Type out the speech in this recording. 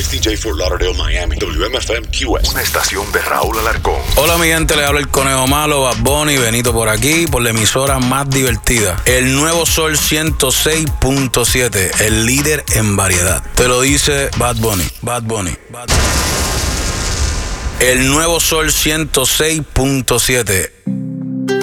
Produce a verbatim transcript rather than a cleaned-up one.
East D J Fort Lauderdale, Miami. W M F M Q S. Una estación de Raúl Alarcón. Hola mi gente, le habla el Conejo Malo, Bad Bunny, Benito por aquí, por la emisora más divertida. El Nuevo Sol ciento seis punto siete, el líder en variedad. Te lo dice Bad Bunny, Bad Bunny, Bad Bunny. El Nuevo Sol ciento seis punto siete.